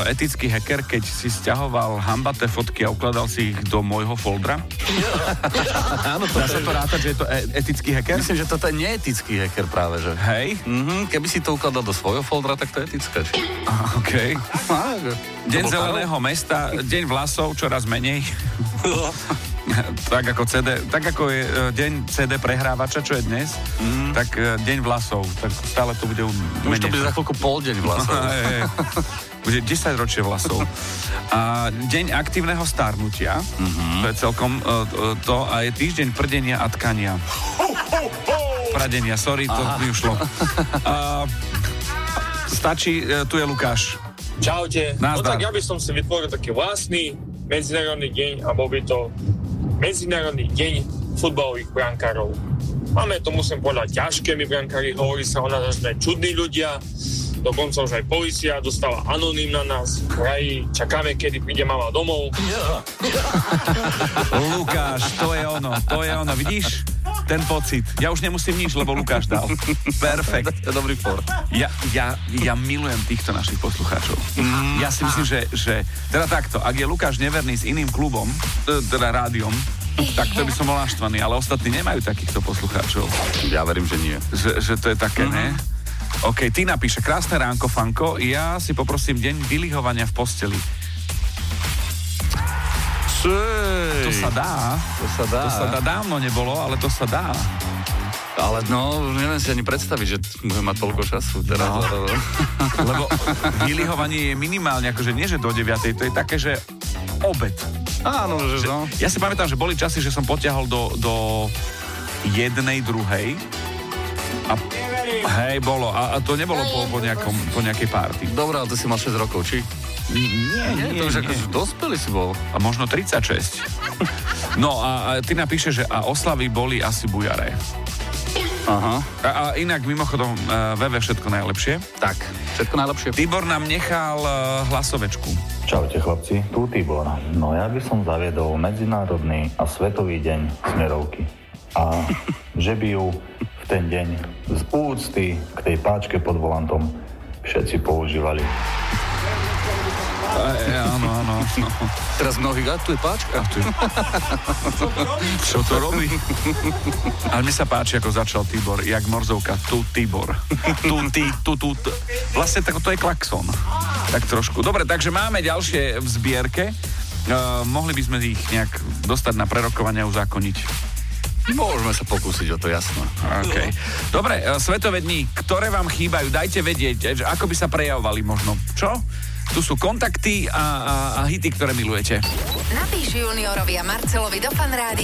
etický hacker, keď si sťahoval hambaté fotky a ukladal si ich do môjho foldra? Áno, Dá sa to rátať, že je to etický hacker? Myslím, že toto je neetický hacker práve, že? Hej? Keby si to ukladal do svojho foldra, tak to je etické. OK. Deň zeleného mesta, deň vlasov, čoraz menej. Tak ako je deň CD prehrávača, čo je dnes, tak deň vlasov, tak stále to bude menej. Už to bude za chvíľku pol deň vlasov. Bude 10 ročie vlasov. A deň aktívneho starnutia, to je celkom to, a je týždeň prdenia a tkania. Pradenia, sorry, to mi ušlo. Stačí, tu je Lukáš. Čaute. Nazdar. No tak ja by som si vytvoril taký vlastný medzinárodný deň a bol by to Medzinárodný deň futbalových brankárov. Máme to, musím povedať, ťažké my brankári, hovorí sa o nás, že sme čudní ľudia, dokonca už aj polícia dostala anoným na nás, vraj čakáme, kedy príde mama domov. Lukáš, to je ono, vidíš? Ten pocit. Ja už nemusím nič, lebo Lukáš dal. Perfekt. To je dobrý for. Ja milujem týchto našich poslucháčov. Ja si myslím, že teda takto, ak je Lukáš neverný s iným klubom, teda rádiom, tak to by som bol naštvaný, ale ostatní nemajú takýchto poslucháčov. Ja verím, že nie. Že to je také, ne? OK, ty napíše, krásne ránko, Fanko, ja si poprosím deň vylihovania v posteli. To sa dá. To sa dá, dávno nebolo, ale to sa dá. Ale no, neviem si ani predstaviť, že budem mať toľko času teraz. No. Lebo vylihovanie je minimálne, akože nie, že do 9, to je také, že obed. Áno, že no. Ja si pamätám, že boli časy, že som potiahol do 1:00, 2:00 a hej, bolo. A to nebolo po nejakej party. Dobre, ale to si mal 6 rokov, či? Nie. To už akože dospelý si bol. A možno 36. No a ty napíšeš, že a oslavy boli asi bujaré. Aha. A inak mimochodom VV všetko najlepšie. Tak, všetko najlepšie. Tibor nám nechal hlasovečku. Čaute chlapci, tu Tibor. No ja by som zaviedol Medzinárodný a Svetový deň smerovky. A že by ju v ten deň z úcty k tej páčke pod volantom všetci používali. Áno. Teraz mnohých, tu je páčka. Čo to robí? Ale mne sa páči, ako začal Tibor, jak morzovka, tu Tibor. Tu. Vlastne to je klakson. Tak trošku. Dobre, takže máme ďalšie v zbierke. Mohli by sme ich nejak dostať na prerokovanie a uzákoniť. Môžeme sa pokúsiť o to, jasno. Okay. Dobre, svetové dni, ktoré vám chýbajú, dajte vedieť, že ako by sa prejavovali možno. Čo? Tu sú kontakty a hity, ktoré milujete. Napíš Juniorovi a Marcelovi do Fan Rádia.